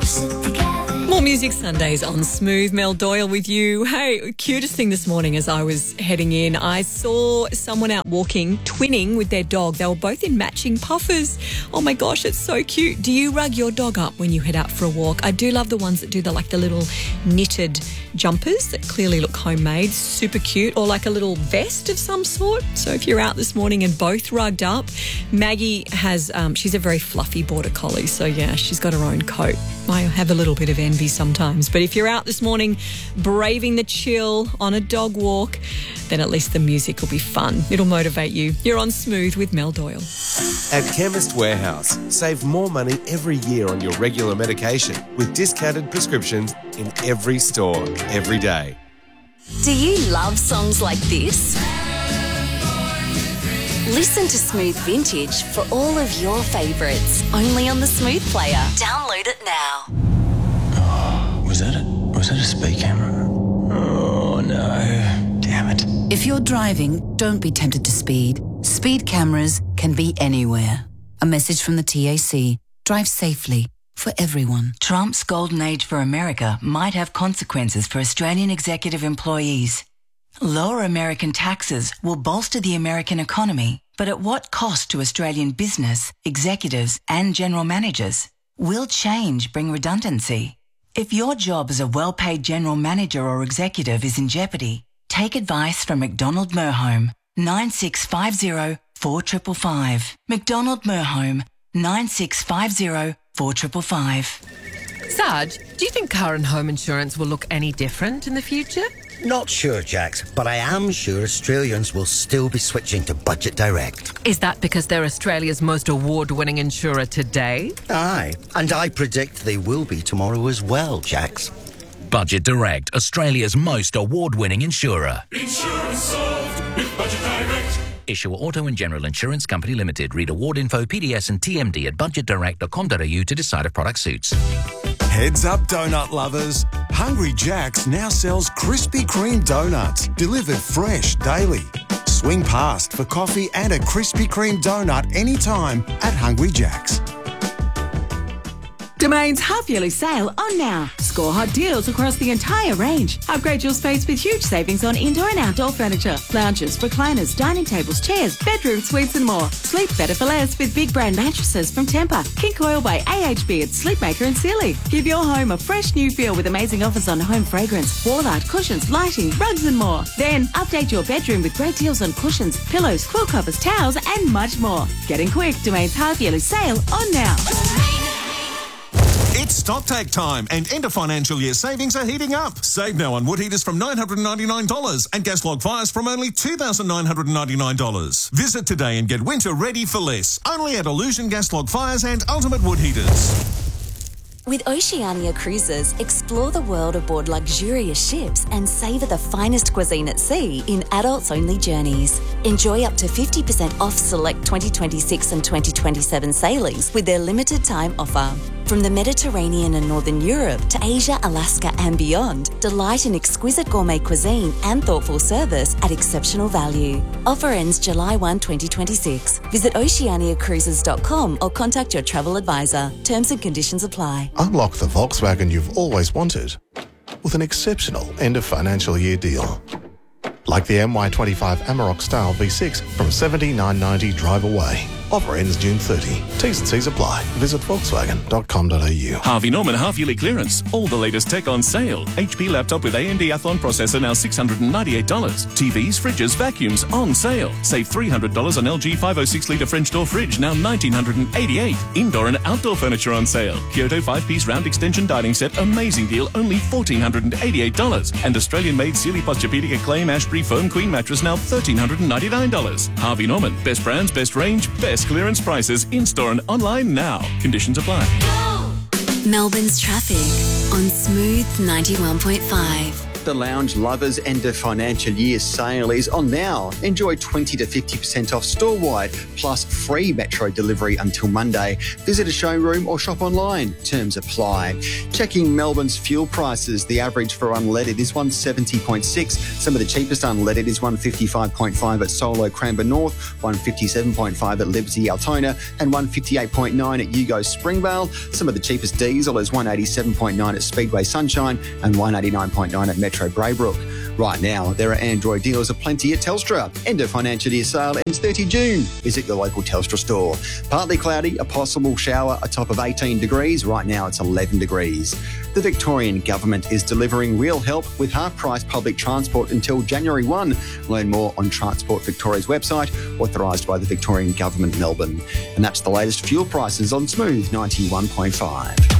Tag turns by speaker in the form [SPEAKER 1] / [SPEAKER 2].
[SPEAKER 1] More Music Sundays on Smooth. Mel Doyle with you. Hey, cutest thing this morning as I was heading in, I saw someone out walking, twinning with their dog. They were both in matching puffers. Oh my gosh, it's so cute. Do you rug your dog up when you head out for a walk? I do love the ones that do the little knitted jumpers that clearly look homemade. Super cute. Or like a little vest of some sort. So if you're out this morning and both rugged up, Maggie has, she's a very fluffy border collie. So yeah, she's got her own coat. I have a little bit of envy sometimes. But if you're out this morning braving the chill on a dog walk, then at least the music will be fun. It'll motivate you. You're on Smooth with Mel Doyle.
[SPEAKER 2] At Chemist Warehouse, save more money every year on your regular medication with discounted prescriptions in every store, every day.
[SPEAKER 3] Do you love songs like this? Listen to Smooth Vintage for all of your favourites, only on the Smooth Player. Download it now.
[SPEAKER 4] Oh, was that a speed camera? Oh, no. Damn it.
[SPEAKER 5] If you're driving, don't be tempted to speed. Speed cameras can be anywhere. A message from the TAC. Drive safely for everyone. Trump's golden age for America might have consequences for Australian executive employees. Lower American taxes will bolster the American economy, but at what cost to Australian business, executives and general managers? Will change bring redundancy? If your job as a well-paid general manager or executive is in jeopardy, take advice from McDonald Merhome, 9650 4555. McDonald Merhome, 9650 4555.
[SPEAKER 6] Sarge, do you think car and home insurance will look any different in the future?
[SPEAKER 7] Not sure, Jax, but I am sure Australians will still be switching to Budget Direct.
[SPEAKER 6] Is that because they're Australia's most award-winning insurer today?
[SPEAKER 7] Aye, and I predict they will be tomorrow as well, Jax.
[SPEAKER 8] Budget Direct, Australia's most award-winning insurer.
[SPEAKER 9] Insurance solved with Budget Direct.
[SPEAKER 8] Issuer Auto and General Insurance Company Limited. Read award info, PDS and TMD at budgetdirect.com.au to decide if product suits.
[SPEAKER 10] Heads up, donut lovers. Hungry Jack's now sells Krispy Kreme donuts, delivered fresh daily. Swing past for coffee and a Krispy Kreme donut anytime at Hungry Jack's.
[SPEAKER 11] Domain's half-yearly sale on now. Score hot deals across the entire range. Upgrade your space with huge savings on indoor and outdoor furniture, lounges, recliners, dining tables, chairs, bedroom suites and more. Sleep better for less with big brand mattresses from Tempur, King Coil by AHB at Sleepmaker and Sealy. Give your home a fresh new feel with amazing offers on home fragrance, wall art, cushions, lighting, rugs and more. Then update your bedroom with great deals on cushions, pillows, quilt covers, towels and much more. Getting quick, Domain's half-yearly sale on now.
[SPEAKER 12] It's stocktake time and end of financial year savings are heating up. Save now on wood heaters from $999 and gas log fires from only $2,999. Visit today and get winter ready for less. Only at Illusion Gas Log Fires and Ultimate Wood Heaters.
[SPEAKER 3] With Oceania Cruises, explore the world aboard luxurious ships and savour the finest cuisine at sea in adults-only journeys. Enjoy up to 50% off select 2026 and 2027 sailings with their limited time offer. From the Mediterranean and Northern Europe to Asia, Alaska and beyond, delight in exquisite gourmet cuisine and thoughtful service at exceptional value. Offer ends July 1, 2026. Visit oceaniacruises.com or contact your travel advisor. Terms and conditions apply.
[SPEAKER 13] Unlock the Volkswagen you've always wanted with an exceptional end of financial year deal. Like the MY25 Amarok Style V6 from $79.90 drive away. Offer ends June 30. T's and C's apply. Visit Volkswagen.com.au.
[SPEAKER 14] Harvey Norman half-yearly clearance. All the latest tech on sale. HP laptop with AMD Athlon processor now $698. TVs, fridges, vacuums on sale. Save $300 on LG 506-litre French door fridge now $1,988. Indoor and outdoor furniture on sale. Kyoto 5-piece round extension dining set, amazing deal, only $1,488. And Australian-made Sealy Posturepedic Acclaim Ashbury Foam Queen mattress now $1,399. Harvey Norman, best brands, best range, best clearance prices in-store and online now. Conditions apply.
[SPEAKER 3] Melbourne's traffic on Smooth 91.5.
[SPEAKER 15] The Lounge Lovers End of Financial Year sale is on now. Enjoy 20 to 50% off store-wide, plus free Metro delivery until Monday. Visit a showroom or shop online. Terms apply. Checking Melbourne's fuel prices. The average for unleaded is 170.6. Some of the cheapest unleaded is 155.5 at Solo Cranbourne North, 157.5 at Liberty Altona, and 158.9 at Yugo Springvale. Some of the cheapest diesel is 187.9 at Speedway Sunshine and 189.9 at Metro Braybrook. Right now, there are Android deals aplenty at Telstra. End of financial year sale ends 30 June. Visit your local Telstra store. Partly cloudy, a possible shower, a top of 18 degrees. Right now, it's 11 degrees. The Victorian Government is delivering real help with half-price public transport until January 1. Learn more on Transport Victoria's website, authorised by the Victorian Government, Melbourne. And that's the latest fuel prices on Smooth 91.5.